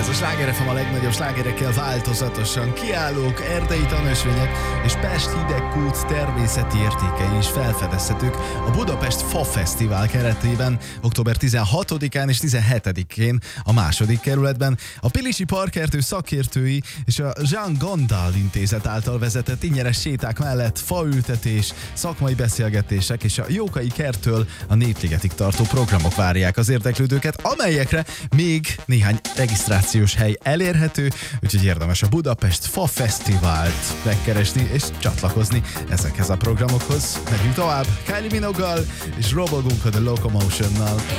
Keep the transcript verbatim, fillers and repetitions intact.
Ez a Sláger ef em a legnagyobb slágerekkel változatosan kiállók, erdei tanösvények és Pest hidegkút természeti értékei is felfedezhetők a Budapest Fa Fesztivál keretében október tizenhatodikán és tizenhetedikén a második kerületben. A Pilisi Parkertő szakértői és a Jean Gondal intézet által vezetett ingyenes séták mellett faültetés, szakmai beszélgetések és a Jókai kerttől a Népligetig tartó programok várják az érdeklődőket, amelyekre még néhány regisztrációs hely elérhető, úgyhogy érdemes a Budapest Fa Fesztivált megkeresni és csatlakozni ezekhez a programokhoz. Megyünk tovább Kylie Minogue-gal és robogunk a The Locommotion-nal.